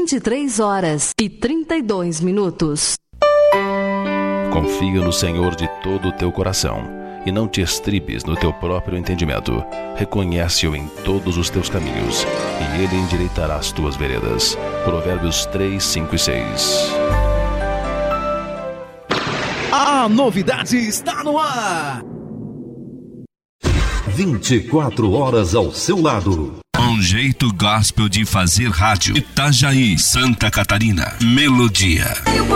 23h32. Confia no Senhor de todo o teu coração e não te estribes no teu próprio entendimento. Reconhece-o em todos os teus caminhos e Ele endireitará as tuas veredas. Provérbios 3, 5 e 6. A novidade está no ar. 24 horas ao seu lado. Um jeito gospel de fazer rádio. Itajaí, Santa Catarina. Melodia.